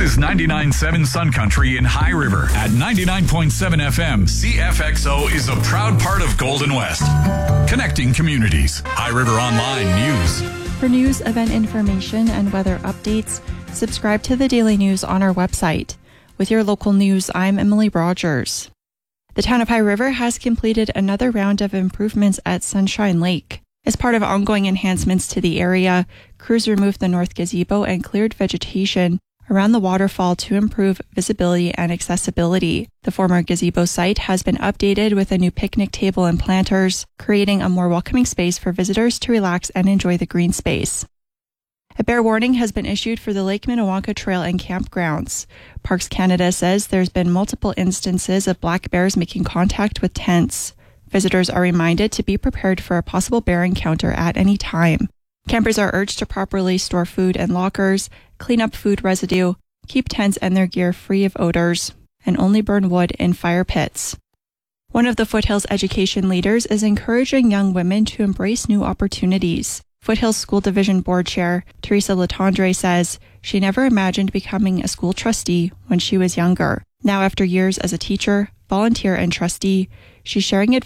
is 99.7 Sun Country in High River. At 99.7 FM, CFXO is a proud part of Golden West. Connecting communities. High River Online News. For news, event information, and weather updates, subscribe to the Daily News on our website. With your local news, I'm Emily Rogers. The town of High River has completed another round of improvements at Sunshine Lake. As part of ongoing enhancements to the area, crews removed the north gazebo and cleared vegetation around the waterfall to improve visibility and accessibility. The former gazebo site has been updated with a new picnic table and planters, creating a more welcoming space for visitors to relax and enjoy the green space. A bear warning has been issued for the Lake Minnewanka Trail and campgrounds. Parks Canada says there's been multiple instances of black bears making contact with tents. Visitors are reminded to be prepared for a possible bear encounter at any time. Campers are urged to properly store food in lockers, clean up food residue, keep tents and their gear free of odors, and only burn wood in fire pits. One of the Foothills education leaders is encouraging young women to embrace new opportunities. Foothills School Division Board Chair Teresa Latendre says she never imagined becoming a school trustee when she was younger. Now, after years as a teacher, volunteer, and trustee, she's sharing advice